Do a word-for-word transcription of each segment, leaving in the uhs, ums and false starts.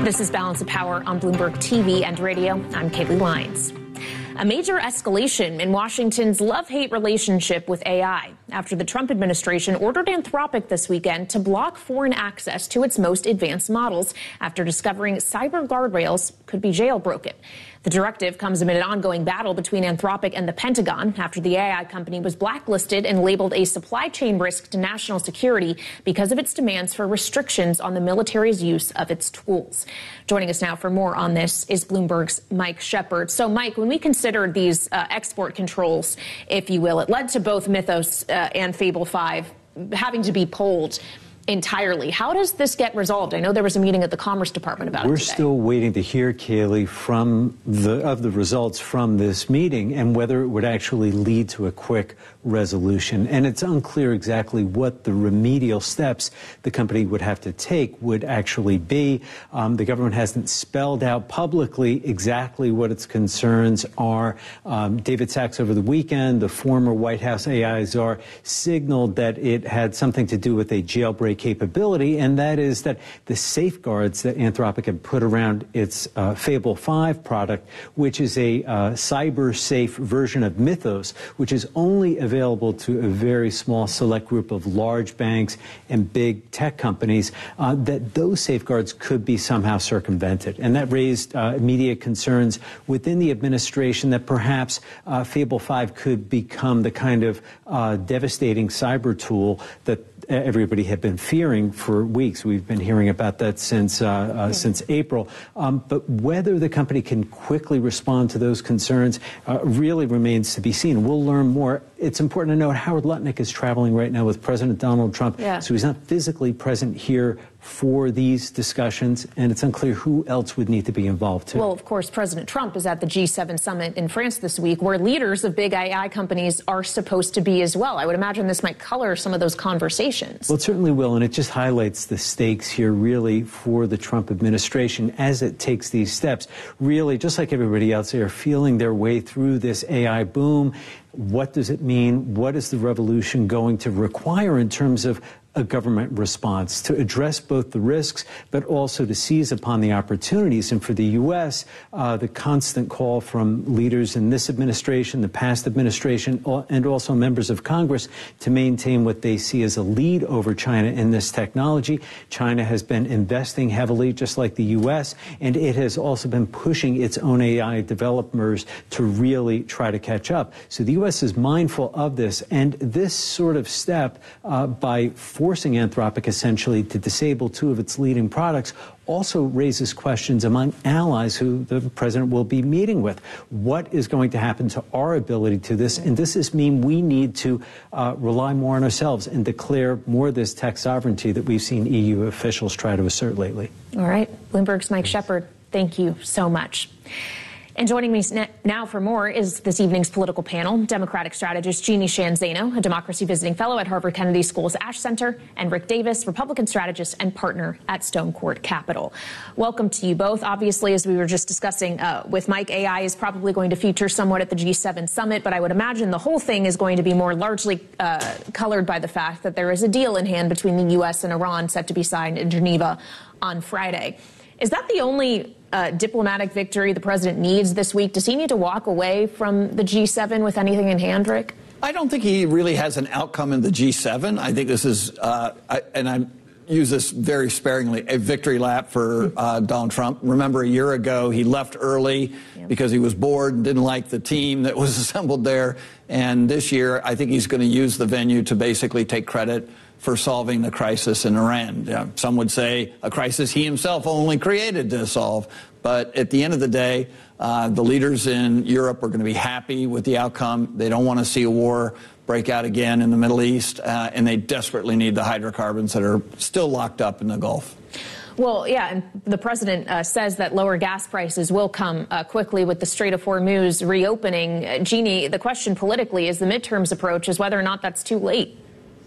This is Balance of Power on Bloomberg T V and radio. I'm Kaylee Lyons. A major escalation in Washington's love-hate relationship with A I after the Trump administration ordered Anthropic this weekend to block foreign access to its most advanced models after discovering cyber guardrails could be jailbroken. The directive comes amid an ongoing battle between Anthropic and the Pentagon after the A I company was blacklisted and labeled a supply chain risk to national security because of its demands for restrictions on the military's use of its tools. Joining us now for more on this is Bloomberg's Mike Shepard. So, Mike, when we consider these uh, export controls, if you will, it led to both Mythos uh, and Fable five having to be pulled entirely. How does this get resolved? I know there was a meeting at the Commerce Department about We're it today. We're still waiting to hear, Kaylee, from the of the results from this meeting and whether it would actually lead to a quick resolution. And it's unclear exactly what the remedial steps the company would have to take would actually be. Um, the government hasn't spelled out publicly exactly what its concerns are. Um, David Sachs over the weekend, the former White House A I czar, signaled that it had something to do with a jailbreak capability, and that is that the safeguards that Anthropic had put around its uh, Fable five product, which is a uh, cyber-safe version of Mythos, which is only available to a very small select group of large banks and big tech companies, uh, that those safeguards could be somehow circumvented. And that raised uh, immediate concerns within the administration that perhaps uh, Fable five could become the kind of uh, devastating cyber tool that everybody had been fearing for weeks. We've been hearing about that since uh, uh, yeah. since April. Um, but whether the company can quickly respond to those concerns uh, really remains to be seen. We'll learn more. It's important to note Howard Lutnick is traveling right now with President Donald Trump, yeah. so he's not physically present here for these discussions, and it's unclear who else would need to be involved, too. Well, of course, President Trump is at the G seven summit in France this week, where leaders of big A I companies are supposed to be as well. I would imagine this might color some of those conversations. Well, it certainly will, and it just highlights the stakes here, really, for the Trump administration as it takes these steps. Really, just like everybody else, they are feeling their way through this A I boom. What does it mean? What is the revolution going to require in terms of a government response to address both the risks, but also to seize upon the opportunities? And for the U S, uh, the constant call from leaders in this administration, the past administration, and also members of Congress to maintain what they see as a lead over China in this technology. China has been investing heavily, just like the U S, and it has also been pushing its own A I developers to really try to catch up. So the U S is mindful of this, and this sort of step uh, by forcing Anthropic essentially to disable two of its leading products also raises questions among allies who the president will be meeting with. What is going to happen to our ability to this? And does this mean we need to uh, rely more on ourselves and declare more of this tech sovereignty that we've seen E U officials try to assert lately? All right. Bloomberg's Mike Shepard, thank you so much. And joining me now for more is this evening's political panel, Democratic strategist Jeannie Sheehan Zaino, a democracy visiting fellow at Harvard Kennedy School's Ash Center, and Rick Davis, Republican strategist and partner at Stone Court Capital. Welcome to you both. Obviously, as we were just discussing uh, with Mike, A I is probably going to feature somewhat at the G seven summit, but I would imagine the whole thing is going to be more largely uh, colored by the fact that there is a deal in hand between the U S and Iran set to be signed in Geneva on Friday. Is that the only uh, diplomatic victory the president needs this week? Does he need to walk away from the G seven with anything in hand, Rick? I don't think he really has an outcome in the G seven. I think this is, uh, I, and I use this very sparingly, a victory lap for uh, Donald Trump. Remember, a year ago, he left early yeah. because he was bored and didn't like the team that was assembled there. And this year, I think he's going to use the venue to basically take credit for solving the crisis in Iran. Yeah, some would say a crisis he himself only created to solve. But at the end of the day, uh, the leaders in Europe are going to be happy with the outcome. They don't want to see a war break out again in the Middle East, uh, and they desperately need the hydrocarbons that are still locked up in the Gulf. Well, yeah, and the president uh, says that lower gas prices will come uh, quickly with the Strait of Hormuz reopening. Uh, Jeannie, the question politically is the midterms approach is whether or not that's too late.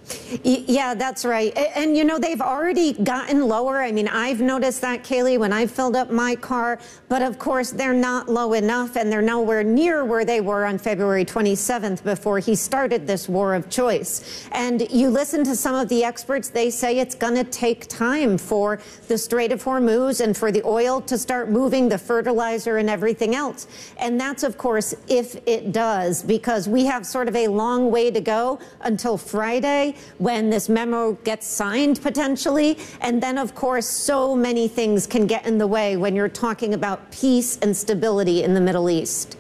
Yeah, that's right. And, you know, they've already gotten lower. I mean, I've noticed that, Kayleigh, when I filled up my car. But, of course, they're not low enough, and they're nowhere near where they were on February twenty-seventh before he started this war of choice. And you listen to some of the experts, they say it's going to take time for the Strait of Hormuz and for the oil to start moving, the fertilizer and everything else. And that's, of course, if it does, because we have sort of a long way to go until Friday, when this memo gets signed potentially. And then, of course, so many things can get in the way when you're talking about peace and stability in the Middle East.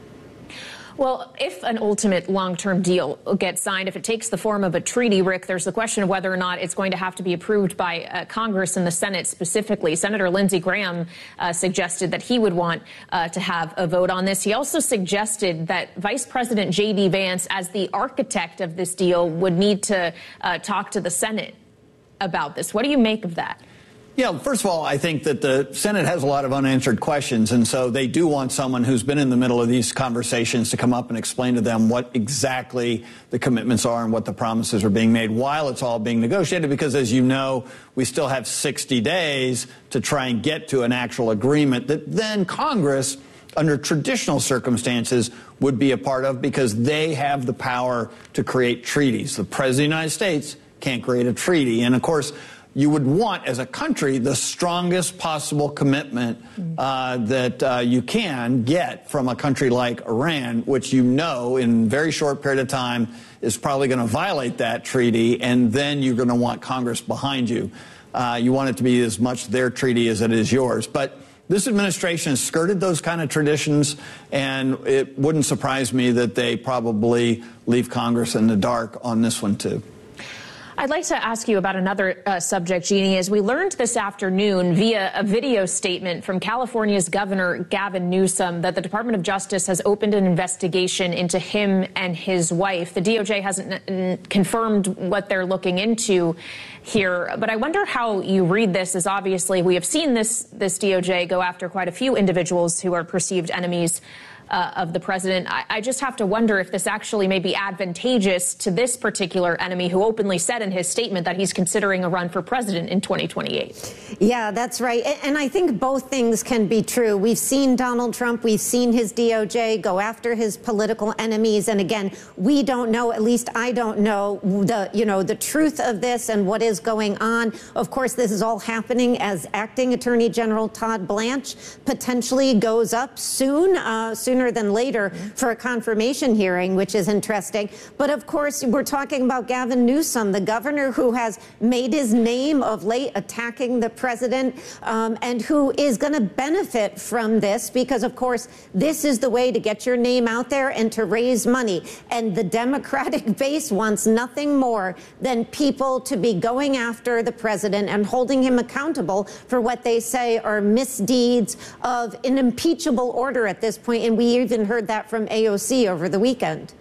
Well, if an ultimate long-term deal gets signed, if it takes the form of a treaty, Rick, there's the question of whether or not it's going to have to be approved by uh, Congress and the Senate specifically. Senator Lindsey Graham uh, suggested that he would want uh, to have a vote on this. He also suggested that Vice President J D Vance, as the architect of this deal, would need to uh, talk to the Senate about this. What do you make of that? Yeah, first of all, I think that the Senate has a lot of unanswered questions, and so they do want someone who's been in the middle of these conversations to come up and explain to them what exactly the commitments are and what the promises are being made while it's all being negotiated, because, as you know, we still have sixty days to try and get to an actual agreement that then Congress, under traditional circumstances, would be a part of, because they have the power to create treaties. The President of the United States can't create a treaty. And, of course, you would want, as a country, the strongest possible commitment uh, that uh, you can get from a country like Iran, which you know in a very short period of time is probably going to violate that treaty, and then you're going to want Congress behind you. Uh, you want it to be as much their treaty as it is yours. But this administration has skirted those kind of traditions, and it wouldn't surprise me that they probably leave Congress in the dark on this one, too. I'd like to ask you about another uh, subject, Jeannie. As we learned this afternoon via a video statement from California's Governor Gavin Newsom that the Department of Justice has opened an investigation into him and his wife. The D O J hasn't n- confirmed what they're looking into here, but I wonder how you read this, as obviously we have seen this, this D O J go after quite a few individuals who are perceived enemies Uh, of the president. I, I just have to wonder if this actually may be advantageous to this particular enemy, who openly said in his statement that he's considering a run for president in twenty twenty-eight. Yeah, that's right. And I think both things can be true. We've seen Donald Trump, we've seen his D O J go after his political enemies. And again, we don't know, at least I don't know, the, you know, the truth of this and what is going on. Of course, this is all happening as Acting Attorney General Todd Blanche potentially goes up soon, uh, sooner than later, for a confirmation hearing, which is interesting. But of course, we're talking about Gavin Newsom, the governor who has made his name of late attacking the president, um, and who is going to benefit from this, because of course, this is the way to get your name out there and to raise money. And the Democratic base wants nothing more than people to be going after the president and holding him accountable for what they say are misdeeds of an impeachable order at this point. And we even heard that from A O C over the weekend.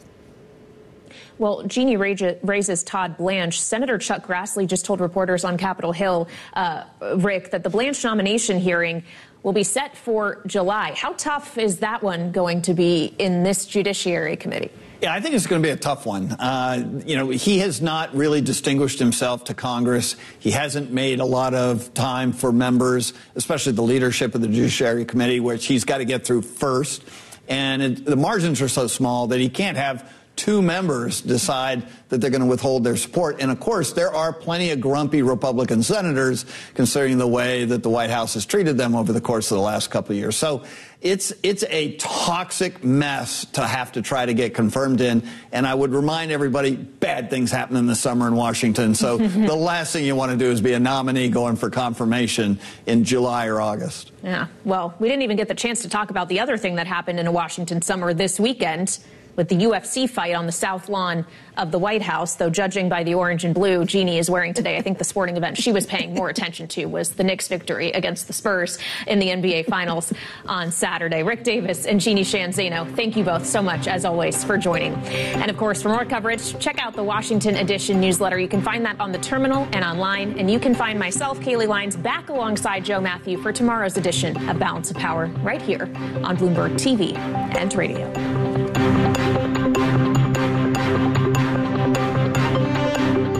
Well, Jeannie raises Todd Blanche. Senator Chuck Grassley just told reporters on Capitol Hill, uh, Rick, that the Blanche nomination hearing will be set for July. How tough is that one going to be in this Judiciary Committee? Yeah, I think it's going to be a tough one. Uh, you know, he has not really distinguished himself to Congress. He hasn't made a lot of time for members, especially the leadership of the Judiciary Committee, which he's got to get through first. And it, the margins are so small that he can't have two members decide that they're going to withhold their support. And, of course, there are plenty of grumpy Republican senators, considering the way that the White House has treated them over the course of the last couple of years. So it's it's a toxic mess to have to try to get confirmed in. And I would remind everybody, bad things happen in the summer in Washington. So the last thing you want to do is be a nominee going for confirmation in July or August. Yeah, well, we didn't even get the chance to talk about the other thing that happened in a Washington summer this weekend, with the U F C fight on the south lawn of the White House, though judging by the orange and blue Jeannie is wearing today, I think the sporting event she was paying more attention to was the Knicks' victory against the Spurs in the N B A Finals on Saturday. Rick Davis and Jeannie Sheehan Zaino, thank you both so much, as always, for joining. And, of course, for more coverage, check out the Washington Edition newsletter. You can find that on the terminal and online. And you can find myself, Kayleigh Lines, back alongside Joe Matthew for tomorrow's edition of Balance of Power right here on Bloomberg T V and radio.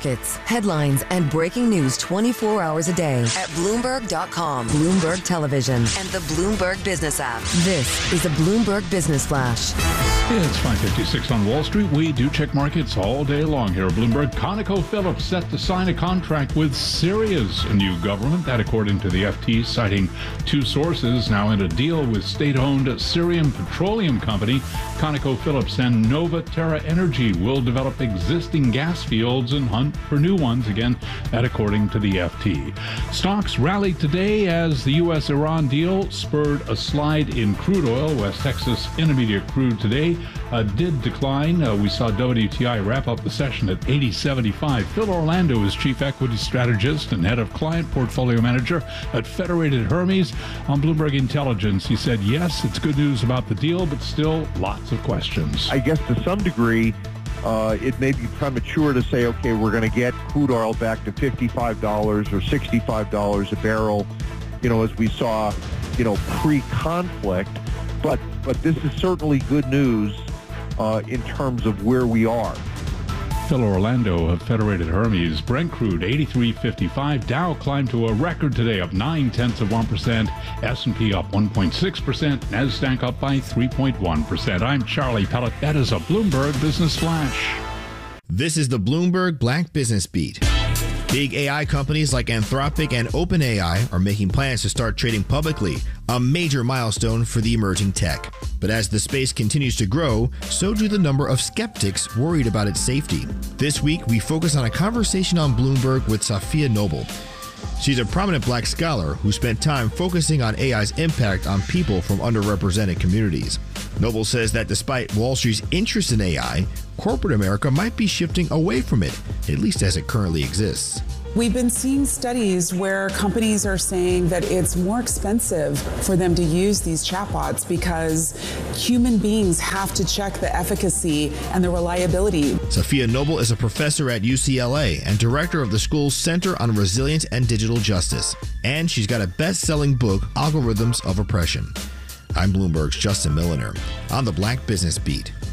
markets, headlines, and breaking news twenty-four hours a day at Bloomberg dot com, Bloomberg Television, and the Bloomberg Business app. This is a Bloomberg Business Flash. It's five fifty-six on Wall Street. We do check markets all day long here at Bloomberg. ConocoPhillips set to sign a contract with Syria's new government. That, according to the F T, citing two sources. Now in a deal with state-owned Syrian Petroleum Company, ConocoPhillips and Nova Terra Energy will develop existing gas fields and hunt for new ones. Again, that according to the F T. Stocks rallied today as the U S Iran deal spurred a slide in crude oil. West Texas Intermediate crude today uh, did decline. Uh, we saw W T I wrap up the session at eighty seventy-five. Phil Orlando is Chief Equity Strategist and Head of Client Portfolio Manager at Federated Hermes. On Bloomberg Intelligence, he said, yes, it's good news about the deal, but still lots of questions. I guess to some degree, uh, it may be premature to say, okay, we're going to get crude oil back to fifty-five dollars or sixty-five dollars a barrel, you know, as we saw, you know, pre-conflict. But but this is certainly good news uh, in terms of where we are. Phil Orlando of Federated Hermes. Brent crude eighty-three fifty-five. Dow climbed to a record today, up nine tenths of one percent. S and P up one point six percent. Nasdaq up by three point one percent. I'm Charlie Pellet. That is a Bloomberg Business Flash. This is the Bloomberg Black Business Beat. Big A I companies like Anthropic and OpenAI are making plans to start trading publicly, a major milestone for the emerging tech. But as the space continues to grow, so do the number of skeptics worried about its safety. This week, we focus on a conversation on Bloomberg with Safiya Noble. She's a prominent black scholar who spent time focusing on A I's impact on people from underrepresented communities. Noble says that despite Wall Street's interest in A I, corporate America might be shifting away from it, at least as it currently exists. We've been seeing studies where companies are saying that it's more expensive for them to use these chatbots because human beings have to check the efficacy and the reliability. Safiya Noble is a professor at U C L A and director of the school's Center on Resilience and Digital Justice. And she's got a best-selling book, Algorithms of Oppression. I'm Bloomberg's Justin Milliner on the Black Business Beat.